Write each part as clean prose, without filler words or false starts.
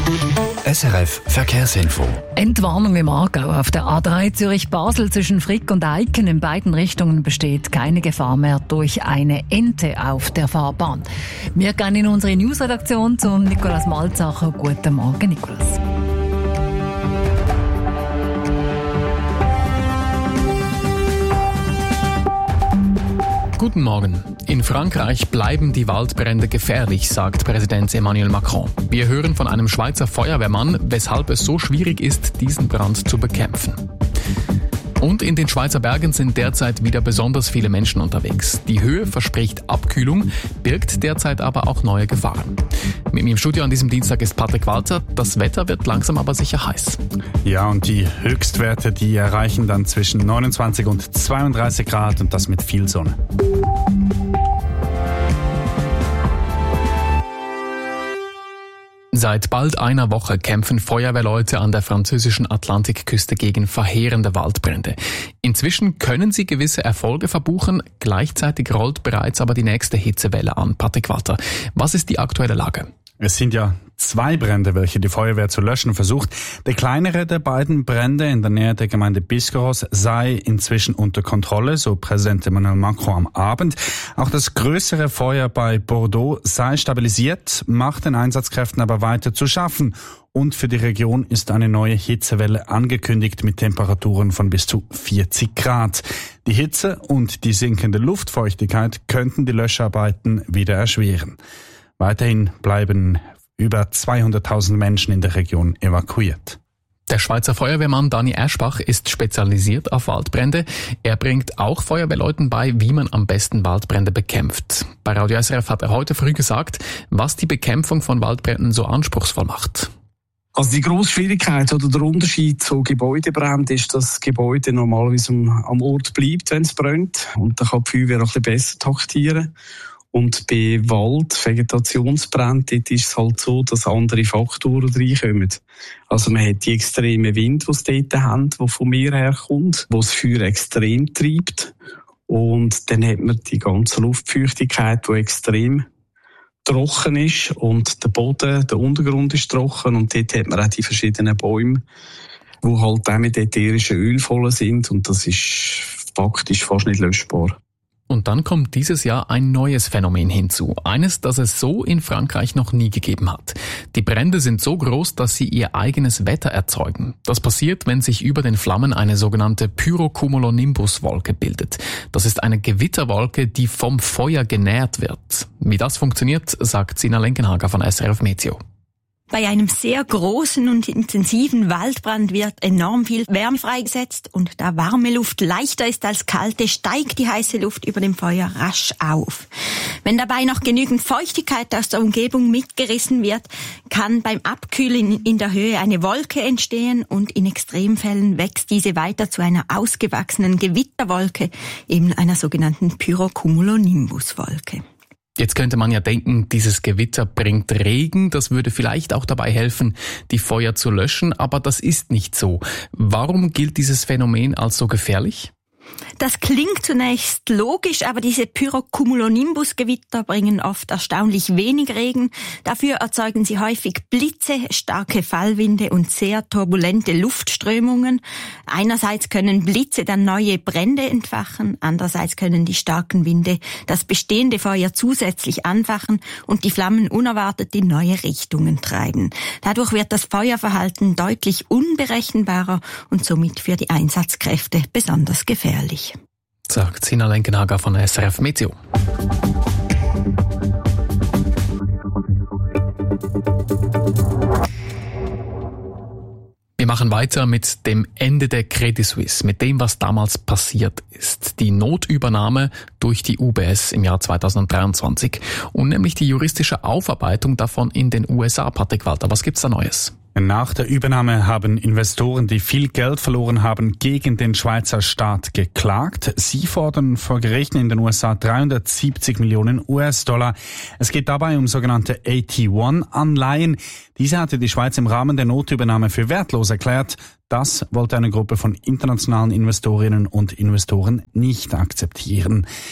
SRF Verkehrsinfo. Entwarnung im Aargau auf der A3 Zürich-Basel zwischen Frick und Eiken. In beiden Richtungen besteht keine Gefahr mehr durch eine Ente auf der Fahrbahn. Wir gehen in unsere Newsredaktion zu Nikolaus Malzacher. Guten Morgen, Nikolaus. Guten Morgen. In Frankreich bleiben die Waldbrände gefährlich, sagt Präsident Emmanuel Macron. Wir hören von einem Schweizer Feuerwehrmann, weshalb es so schwierig ist, diesen Brand zu bekämpfen. Und in den Schweizer Bergen sind derzeit wieder besonders viele Menschen unterwegs. Die Höhe verspricht Abkühlung, birgt derzeit aber auch neue Gefahren. Mit mir im Studio an diesem Dienstag ist Patrick Walter. Das Wetter wird langsam aber sicher heiß. Ja, und die Höchstwerte, die erreichen dann zwischen 29 und 32 Grad und das mit viel Sonne. Seit bald einer Woche kämpfen Feuerwehrleute an der französischen Atlantikküste gegen verheerende Waldbrände. Inzwischen können sie gewisse Erfolge verbuchen, gleichzeitig rollt bereits aber die nächste Hitzewelle an. Patrick Walter, was ist die aktuelle Lage? Es sind ja 2 Brände, welche die Feuerwehr zu löschen versucht. Der kleinere der beiden Brände in der Nähe der Gemeinde Biscarrosse sei inzwischen unter Kontrolle, so Präsident Emmanuel Macron am Abend. Auch das größere Feuer bei Bordeaux sei stabilisiert, macht den Einsatzkräften aber weiter zu schaffen. Und für die Region ist eine neue Hitzewelle angekündigt mit Temperaturen von bis zu 40 Grad. Die Hitze und die sinkende Luftfeuchtigkeit könnten die Löscharbeiten wieder erschweren. Weiterhin bleiben über 200.000 Menschen in der Region evakuiert. Der Schweizer Feuerwehrmann Dani Eschbach ist spezialisiert auf Waldbrände. Er bringt auch Feuerwehrleuten bei, wie man am besten Waldbrände bekämpft. Bei Radio SRF hat er heute früh gesagt, was die Bekämpfung von Waldbränden so anspruchsvoll macht. Also die grosse Schwierigkeit oder der Unterschied zu Gebäudebränden ist, dass das Gebäude normalerweise am Ort bleibt, wenn es brennt. Und da kann die Feuerwehr auch ein bisschen besser taktieren. Und bei Vegetationsbränden, dort ist es halt so, dass andere Faktoren reinkommen. Also man hat die extremen Wind, die es dort haben, die vom Meer herkommt, wo das Feuer extrem treibt. Und dann hat man die ganze Luftfeuchtigkeit, die extrem trocken ist. Und der Boden, der Untergrund ist trocken. Und dort hat man auch die verschiedenen Bäume, die halt auch mit ätherischen Öl voll sind. Und das ist faktisch fast nicht löschbar. Und dann kommt dieses Jahr ein neues Phänomen hinzu. Eines, das es so in Frankreich noch nie gegeben hat. Die Brände sind so groß, dass sie ihr eigenes Wetter erzeugen. Das passiert, wenn sich über den Flammen eine sogenannte Pyrocumulonimbus-Wolke bildet. Das ist eine Gewitterwolke, die vom Feuer genährt wird. Wie das funktioniert, sagt Sina Lenkenhager von SRF Meteo. Bei einem sehr großen und intensiven Waldbrand wird enorm viel Wärme freigesetzt und da warme Luft leichter ist als kalte, steigt die heiße Luft über dem Feuer rasch auf. Wenn dabei noch genügend Feuchtigkeit aus der Umgebung mitgerissen wird, kann beim Abkühlen in der Höhe eine Wolke entstehen und in Extremfällen wächst diese weiter zu einer ausgewachsenen Gewitterwolke, eben einer sogenannten Pyrocumulonimbus-Wolke. Jetzt könnte man ja denken, dieses Gewitter bringt Regen, das würde vielleicht auch dabei helfen, die Feuer zu löschen, aber das ist nicht so. Warum gilt dieses Phänomen als so gefährlich? Das klingt zunächst logisch, aber diese Pyrocumulonimbus-Gewitter bringen oft erstaunlich wenig Regen. Dafür erzeugen sie häufig Blitze, starke Fallwinde und sehr turbulente Luftströmungen. Einerseits können Blitze dann neue Brände entfachen, andererseits können die starken Winde das bestehende Feuer zusätzlich anfachen und die Flammen unerwartet in neue Richtungen treiben. Dadurch wird das Feuerverhalten deutlich unberechenbarer und somit für die Einsatzkräfte besonders gefährlich. Sagt Sina Lenkenhager von SRF Meteo. Wir machen weiter mit dem Ende der Credit Suisse, mit dem, was damals passiert ist. Die Notübernahme durch die UBS im Jahr 2023 und nämlich die juristische Aufarbeitung davon in den USA. Patrick Walter, was gibt's da Neues? Nach der Übernahme haben Investoren, die viel Geld verloren haben, gegen den Schweizer Staat geklagt. Sie fordern vor Gerichten in den USA 370 Millionen US-Dollar. Es geht dabei um sogenannte AT1-Anleihen. Diese hatte die Schweiz im Rahmen der Notübernahme für wertlos erklärt. Das wollte eine Gruppe von internationalen Investorinnen und Investoren nicht akzeptieren.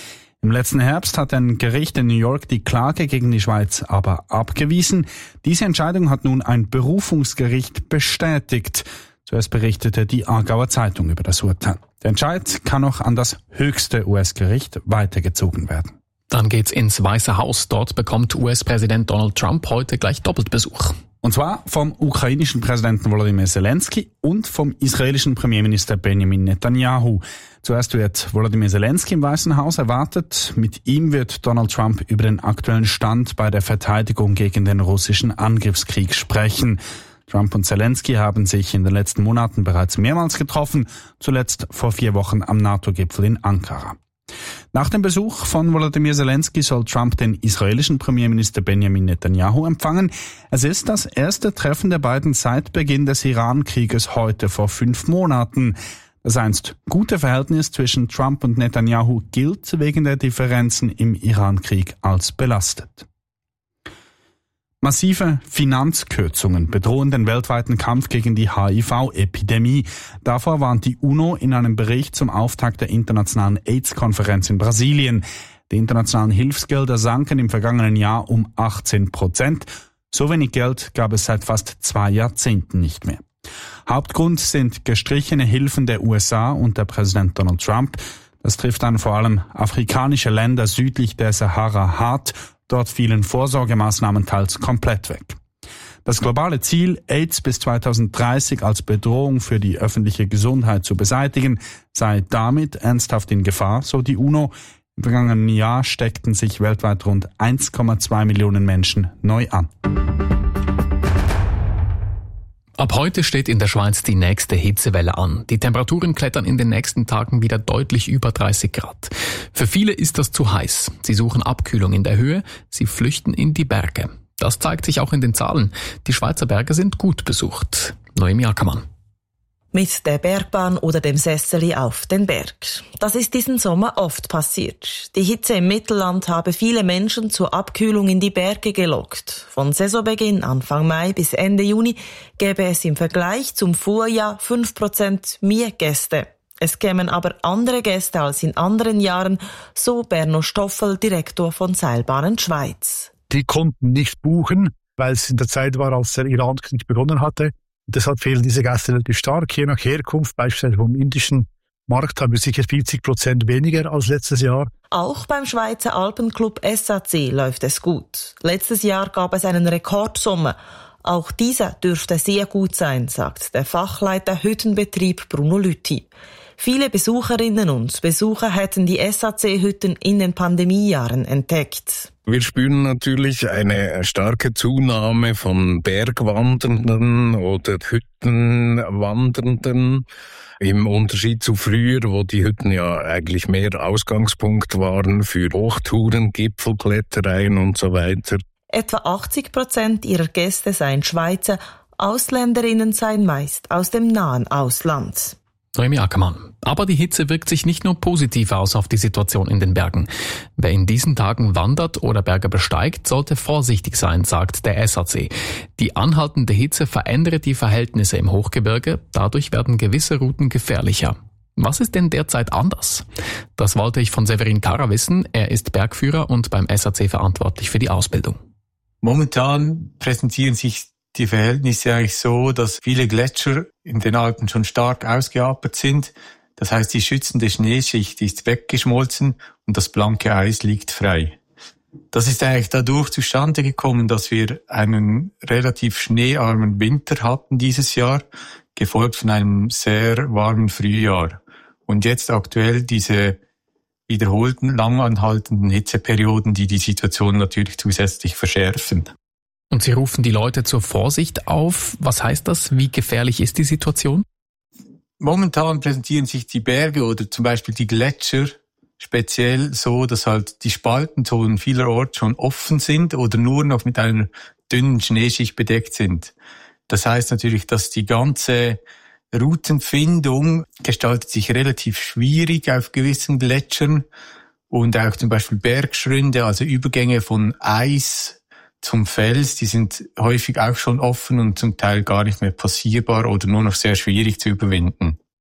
Im letzten Herbst hat ein Gericht in New York die Klage gegen die Schweiz aber abgewiesen. Diese Entscheidung hat nun ein Berufungsgericht bestätigt. Zuerst berichtete die Aargauer Zeitung über das Urteil. Der Entscheid kann noch an das höchste US-Gericht weitergezogen werden. Dann geht's ins Weiße Haus. Dort bekommt US-Präsident Donald Trump heute gleich doppelt Besuch. Und zwar vom ukrainischen Präsidenten Volodymyr Zelensky und vom israelischen Premierminister Benjamin Netanyahu. Zuerst wird Volodymyr Zelensky im Weißen Haus erwartet. Mit ihm wird Donald Trump über den aktuellen Stand bei der Verteidigung gegen den russischen Angriffskrieg sprechen. Trump und Zelensky haben sich in den letzten Monaten bereits mehrmals getroffen, zuletzt vor 4 Wochen am NATO-Gipfel in Ankara. Nach dem Besuch von Volodymyr Zelensky soll Trump den israelischen Premierminister Benjamin Netanyahu empfangen. Es ist das erste Treffen der beiden seit Beginn des Iran-Krieges heute vor 5 Monaten. Das einst gute Verhältnis zwischen Trump und Netanyahu gilt wegen der Differenzen im Iran-Krieg als belastet. Massive Finanzkürzungen bedrohen den weltweiten Kampf gegen die HIV-Epidemie. Davor warnt die UNO in einem Bericht zum Auftakt der internationalen AIDS-Konferenz in Brasilien. Die internationalen Hilfsgelder sanken im vergangenen Jahr um 18%. So wenig Geld gab es seit fast 2 Jahrzehnten nicht mehr. Hauptgrund sind gestrichene Hilfen der USA unter Präsident Donald Trump. Das trifft dann vor allem afrikanische Länder südlich der Sahara hart. Dort fielen Vorsorgemaßnahmen teils komplett weg. Das globale Ziel, AIDS bis 2030 als Bedrohung für die öffentliche Gesundheit zu beseitigen, sei damit ernsthaft in Gefahr, so die UNO. Im vergangenen Jahr steckten sich weltweit rund 1,2 Millionen Menschen neu an. Ab heute steht in der Schweiz die nächste Hitzewelle an. Die Temperaturen klettern in den nächsten Tagen wieder deutlich über 30 Grad. Für viele ist das zu heiß. Sie suchen Abkühlung in der Höhe, sie flüchten in die Berge. Das zeigt sich auch in den Zahlen. Die Schweizer Berge sind gut besucht. Noemi Ackermann. Mit der Bergbahn oder dem Sesseli auf den Berg. Das ist diesen Sommer oft passiert. Die Hitze im Mittelland habe viele Menschen zur Abkühlung in die Berge gelockt. Von Saisonbeginn Anfang Mai bis Ende Juni gäbe es im Vergleich zum Vorjahr 5% mehr Gäste. Es kämen aber andere Gäste als in anderen Jahren, so Berno Stoffel, Direktor von Seilbahnen Schweiz. Die konnten nicht buchen, weil es in der Zeit war, als der Iran-Krieg begonnen hatte. Deshalb fehlen diese Gäste relativ stark. Je nach Herkunft, beispielsweise vom indischen Markt, haben wir sicher 40% weniger als letztes Jahr. Auch beim Schweizer Alpenclub SAC läuft es gut. Letztes Jahr gab es einen Rekordsommer. Auch dieser dürfte sehr gut sein, sagt der Fachleiter Hüttenbetrieb Bruno Lüthi. Viele Besucherinnen und Besucher hätten die SAC-Hütten in den Pandemiejahren entdeckt. Wir spüren natürlich eine starke Zunahme von Bergwandernden oder Hüttenwandernden. Im Unterschied zu früher, wo die Hütten ja eigentlich mehr Ausgangspunkt waren für Hochtouren, Gipfelklettereien und so weiter. Etwa 80% ihrer Gäste seien Schweizer, Ausländerinnen seien meist aus dem nahen Ausland. Noemi Ackermann. Aber die Hitze wirkt sich nicht nur positiv aus auf die Situation in den Bergen. Wer in diesen Tagen wandert oder Berge besteigt, sollte vorsichtig sein, sagt der SAC. Die anhaltende Hitze verändere die Verhältnisse im Hochgebirge, dadurch werden gewisse Routen gefährlicher. Was ist denn derzeit anders? Das wollte ich von Severin Karrer wissen. Er ist Bergführer und beim SAC verantwortlich für die Ausbildung. Momentan präsentieren sich die Verhältnisse eigentlich so, dass viele Gletscher in den Alpen schon stark ausgeapert sind. Das heißt, die schützende Schneeschicht ist weggeschmolzen und das blanke Eis liegt frei. Das ist eigentlich dadurch zustande gekommen, dass wir einen relativ schneearmen Winter hatten dieses Jahr, gefolgt von einem sehr warmen Frühjahr. Und jetzt aktuell diese wiederholten, langanhaltenden Hitzeperioden, die die Situation natürlich zusätzlich verschärfen. Und Sie rufen die Leute zur Vorsicht auf. Was heißt das? Wie gefährlich ist die Situation? Momentan präsentieren sich die Berge oder zum Beispiel die Gletscher speziell so, dass halt die Spaltenzonen vielerorts schon offen sind oder nur noch mit einer dünnen Schneeschicht bedeckt sind. Das heißt natürlich, dass die ganze Routenfindung gestaltet sich relativ schwierig auf gewissen Gletschern und auch zum Beispiel Bergschründe, also Übergänge von Eis zum Fels, die sind häufig auch schon offen und zum Teil gar nicht mehr passierbar oder nur noch sehr schwierig zu überwinden.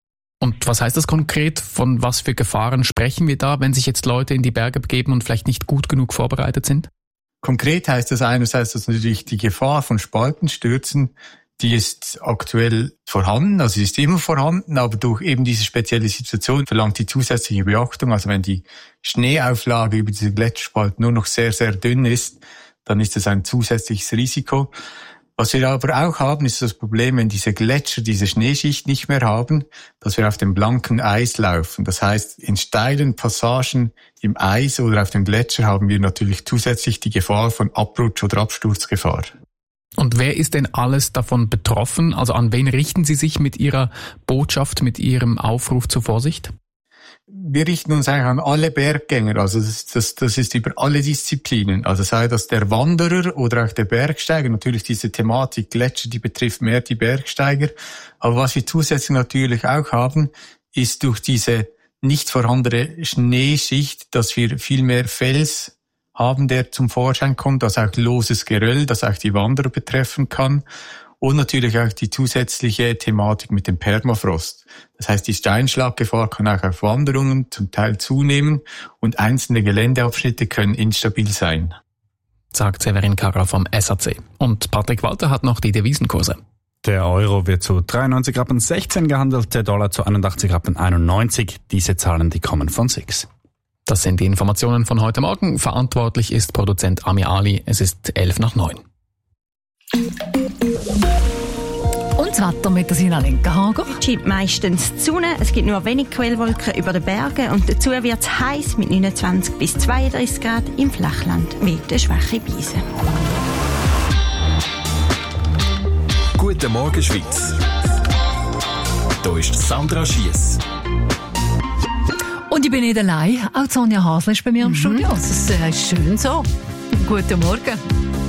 Und was heißt das konkret? Von was für Gefahren sprechen wir da, wenn sich jetzt Leute in die Berge begeben und vielleicht nicht gut genug vorbereitet sind? Konkret heißt das einerseits, dass natürlich die Gefahr von Spaltenstürzen, die ist aktuell vorhanden, also sie ist immer vorhanden, aber durch eben diese spezielle Situation verlangt die zusätzliche Beachtung. Also wenn die Schneeauflage über diese Gletscherspalt nur noch sehr, sehr dünn ist, dann ist das ein zusätzliches Risiko. Was wir aber auch haben, ist das Problem, wenn diese Gletscher diese Schneeschicht nicht mehr haben, dass wir auf dem blanken Eis laufen. Das heißt, in steilen Passagen im Eis oder auf dem Gletscher haben wir natürlich zusätzlich die Gefahr von Abrutsch- oder Absturzgefahr. Und wer ist denn alles davon betroffen? Also an wen richten Sie sich mit Ihrer Botschaft, mit Ihrem Aufruf zur Vorsicht? Wir richten uns eigentlich an alle Berggänger, also das ist über alle Disziplinen, also sei das der Wanderer oder auch der Bergsteiger. Natürlich diese Thematik Gletscher, die betrifft mehr die Bergsteiger, aber was wir zusätzlich natürlich auch haben, ist durch diese nicht vorhandene Schneeschicht, dass wir viel mehr Fels haben, der zum Vorschein kommt, also auch loses Geröll, das auch die Wanderer betreffen kann. Und natürlich auch die zusätzliche Thematik mit dem Permafrost. Das heißt, die Steinschlaggefahr kann auch auf Wanderungen zum Teil zunehmen und einzelne Geländeabschnitte können instabil sein. Sagt Severin Karrer vom SAC. Und Patrick Walter hat noch die Devisenkurse. Der Euro wird zu 93,16 Rappen gehandelt, der Dollar zu 81,91 Rappen. Diese Zahlen, die kommen von SIX. Das sind die Informationen von heute Morgen. Verantwortlich ist Produzent Amir Ali. Es ist 8:11. Und das Wetter mit der Sina Lenkerhager. Es scheint meistens die Sonne, es gibt nur wenig Quellwolken über den Bergen und dazu wird es heiß mit 29 bis 32 Grad im Flachland, weht eine schwache Brise. Guten Morgen, Schweiz. Hier ist Sandra Schiess. Und ich bin nicht allein, auch Sonja Hasler ist bei mir im Studio. Das ist schön so. Guten Morgen.